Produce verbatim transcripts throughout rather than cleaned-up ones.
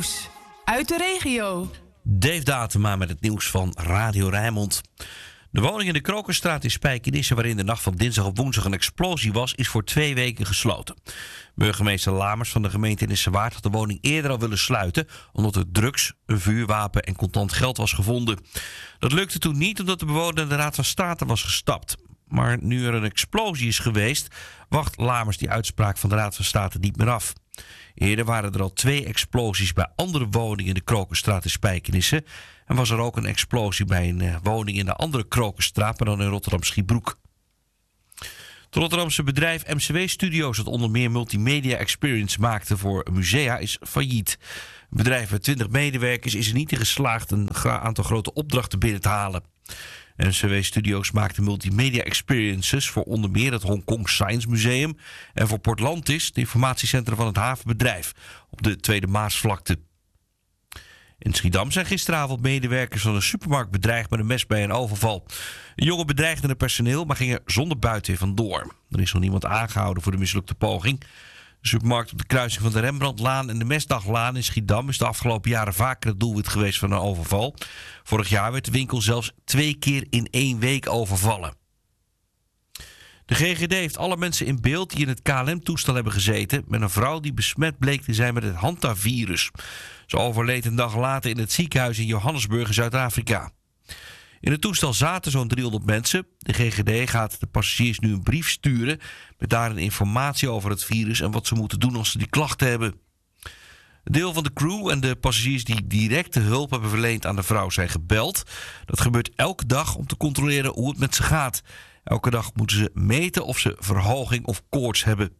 nieuws uit de regio. Dave Datema met het nieuws van Radio Rijnmond. De woning in de Krokenstraat in Spijkenisse, waarin de nacht van dinsdag op woensdag een explosie was, is voor twee weken gesloten. Burgemeester Lamers van de gemeente Nissewaard had de woning eerder al willen sluiten, omdat er drugs, een vuurwapen en contant geld was gevonden. Dat lukte toen niet, omdat de bewoner naar de Raad van State was gestapt. Maar nu er een explosie is geweest, wacht Lamers die uitspraak van de Raad van State niet meer af. Eerder waren er al twee explosies bij andere woningen in de Krokenstraat in Spijkenisse. En was er ook een explosie bij een uh, woning in de andere Krokenstraat, maar dan in Rotterdam-Schiebroek. Het Rotterdamse bedrijf M C W Studios, dat onder meer multimedia experience maakte voor musea, is failliet. Het bedrijf met twintig medewerkers is er niet in geslaagd een aantal grote opdrachten binnen te halen. M C W Studios maakte multimedia experiences voor onder meer het Hongkong Science Museum en voor Portlantis, het informatiecentrum van het havenbedrijf, op de Tweede Maasvlakte. In Schiedam zijn gisteravond medewerkers van een supermarkt bedreigd met een mes bij een overval. Een jongen bedreigde het personeel, maar ging er zonder buiten vandoor. Er is nog niemand aangehouden voor de mislukte poging. De supermarkt op de kruising van de Rembrandtlaan en de Mesdaglaan in Schiedam is de afgelopen jaren vaker het doelwit geweest van een overval. Vorig jaar werd de winkel zelfs twee keer in één week overvallen. De G G D heeft alle mensen in beeld die in het K L M-toestel hebben gezeten met een vrouw die besmet bleek te zijn met het hantavirus. Ze overleed een dag later in het ziekenhuis in Johannesburg in Zuid-Afrika. In het toestel zaten zo'n driehonderd mensen. De G G D gaat de passagiers nu een brief sturen met daarin informatie over het virus en wat ze moeten doen als ze die klachten hebben. Een deel van de crew en de passagiers die directe hulp hebben verleend aan de vrouw zijn gebeld. Dat gebeurt elke dag om te controleren hoe het met ze gaat. Elke dag moeten ze meten of ze verhoging of koorts hebben.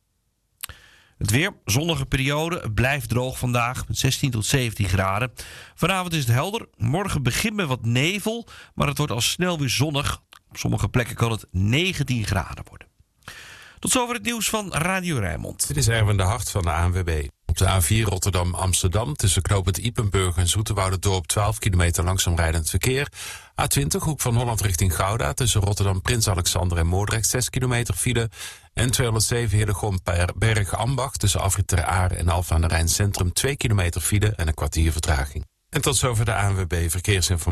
Het weer, zonnige periode, het blijft droog vandaag met zestien tot zeventien graden. Vanavond is het helder, morgen begint met wat nevel, maar het wordt al snel weer zonnig. Op sommige plekken kan het negentien graden worden. Tot zover het nieuws van Radio Rijnmond. Dit is Erwin de Hart van de A N W B. Op de A vier Rotterdam-Amsterdam tussen knooppunt Ypenburg en Zoeterwouderdorp twaalf kilometer langzaam rijdend verkeer. A twintig Hoek van Holland richting Gouda tussen Rotterdam Prins Alexander en Moordrecht zes kilometer file. En tweehonderdzeven Hillegom Berg Ambacht tussen Afrit Ter Aar en Alphen aan de Rijn Centrum twee kilometer file en een kwartier vertraging. En tot zover de A N W B Verkeersinformatie.